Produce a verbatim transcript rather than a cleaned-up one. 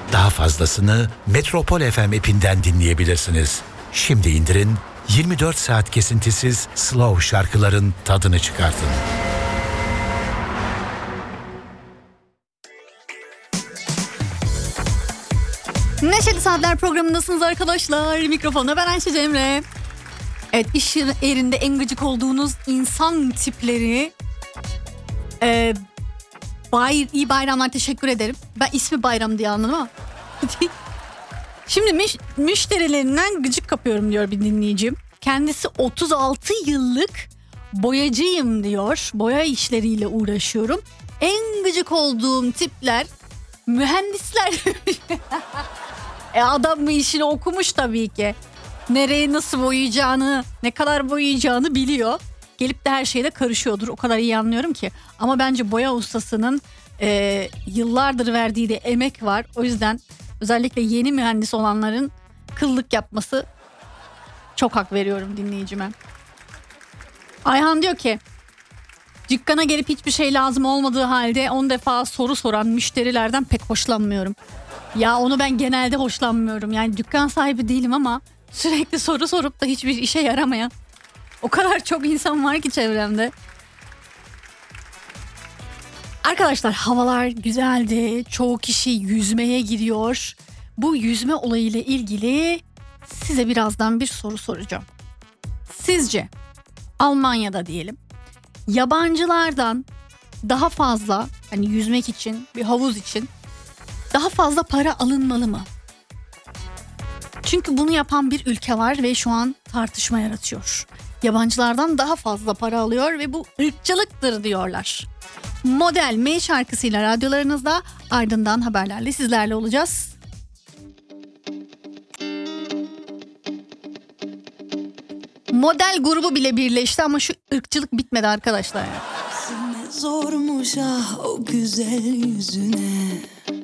Daha fazlasını Metropol F M app'inden dinleyebilirsiniz. Şimdi indirin, yirmi dört saat kesintisiz slow şarkıların tadını çıkartın. Neşeli Saatler programındasınız arkadaşlar. Mikrofonda ben Ayşe Cemre. Evet, iş yerinde en gıcık olduğunuz insan tipleri. Ee, bay, iyi bayramlar, teşekkür ederim. Ben ismi Bayram diye anladım ama. Şimdi müş, müşterilerinden gıcık kapıyorum diyor bir dinleyicim. Kendisi otuz altı yıllık boyacıyım diyor. Boya işleriyle uğraşıyorum. En gıcık olduğum tipler mühendisler. e adam bu işini okumuş tabii ki. Nereye nasıl boyayacağını, ne kadar boyayacağını biliyor. Gelip de her şeyde karışıyordur. O kadar iyi anlıyorum ki. Ama bence boya ustasının e, yıllardır verdiği de emek var. O yüzden özellikle yeni mühendis olanların kıllık yapması, çok hak veriyorum dinleyicime. Ayhan diyor ki, dükkana gelip hiçbir şey lazım olmadığı halde on defa soru soran müşterilerden pek hoşlanmıyorum. Ya onu ben genelde hoşlanmıyorum. Yani dükkan sahibi değilim ama sürekli soru sorup da hiçbir işe yaramayan o kadar çok insan var ki çevremde. Arkadaşlar, havalar güzeldi. Çoğu kişi yüzmeye gidiyor. Bu yüzme olayıyla ilgili size birazdan bir soru soracağım. Sizce Almanya'da diyelim, yabancılardan daha fazla, hani yüzmek için, bir havuz için daha fazla para alınmalı mı? Çünkü bunu yapan bir ülke var ve şu an tartışma yaratıyor. Yabancılardan daha fazla para alıyor ve bu ırkçılıktır diyorlar. Model M şarkısıyla radyolarınızda, ardından haberlerle sizlerle olacağız. Model grubu bile birleşti ama şu ırkçılık bitmedi arkadaşlar. Zormuş ah o güzel yüzüne.